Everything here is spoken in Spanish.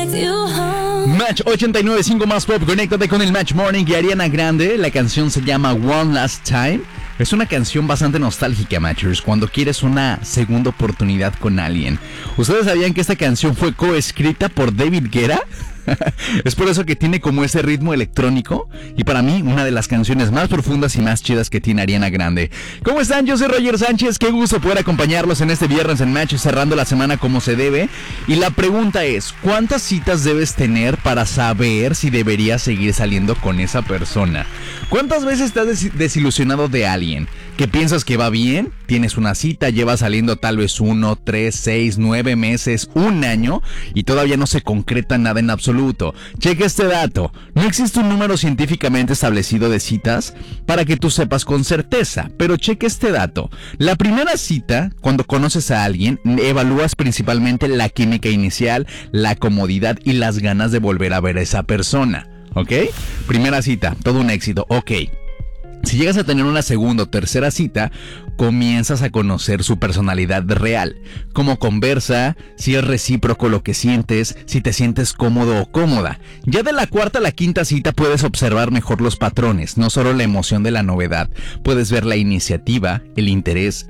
Match 89.5 más pop, conéctate con el Match Morning y Ariana Grande. La canción se llama One Last Time. Es una canción bastante nostálgica, Matchers, cuando quieres una segunda oportunidad con alguien. ¿Ustedes sabían que esta canción fue coescrita por David Guetta? Es por eso que tiene como ese ritmo electrónico y para mí una de las canciones más profundas y más chidas que tiene Ariana Grande. ¿Cómo están? Yo soy Roger Sánchez, qué gusto poder acompañarlos en este viernes en Match, cerrando la semana como se debe. Y la pregunta es, ¿cuántas citas debes tener para saber si deberías seguir saliendo con esa persona? ¿Cuántas veces te has desilusionado de alguien que piensas que va bien? Tienes una cita, llevas saliendo tal vez 1, 3, 6, 9 meses, un año y todavía no se concreta nada en absoluto. Checa este dato. No existe un número científicamente establecido de citas para que tú sepas con certeza, pero checa este dato. La primera cita, cuando conoces a alguien, evalúas principalmente la química inicial, la comodidad y las ganas de volver a ver a esa persona. ¿Ok? Primera cita, todo un éxito. Ok. Si llegas a tener una segunda o tercera cita, comienzas a conocer su personalidad real, cómo conversa, si es recíproco lo que sientes, si te sientes cómodo o cómoda. Ya de la cuarta a la quinta cita puedes observar mejor los patrones, no solo la emoción de la novedad, puedes ver la iniciativa, el interés,